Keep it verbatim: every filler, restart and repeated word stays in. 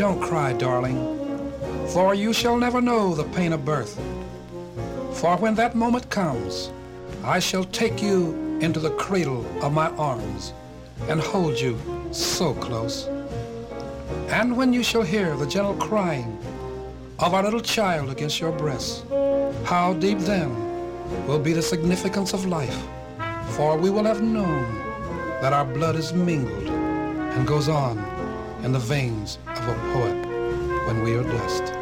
don't cry, darling, for you shall never know the pain of birth. For when that moment comes, I shall take you into the cradle of my arms and hold you so close. And when you shall hear the gentle crying of our little child against your breast, how deep then will be the significance of life, for we will have known that our blood is mingled and goes on in the veins of a poet when we are dust.